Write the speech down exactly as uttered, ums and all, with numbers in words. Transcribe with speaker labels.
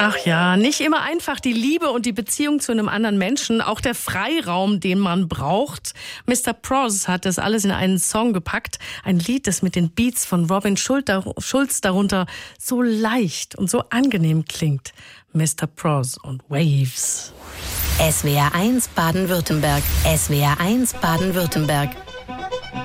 Speaker 1: Ach ja, nicht immer einfach die Liebe und die Beziehung zu einem anderen Menschen, auch der Freiraum, den man braucht. Mister Pross hat das alles in einen Song gepackt. Ein Lied, das mit den Beats von Robin Schulz darunter so leicht und so angenehm klingt. Mister Pross und Waves.
Speaker 2: S W R eins Baden-Württemberg. S W R eins Baden-Württemberg.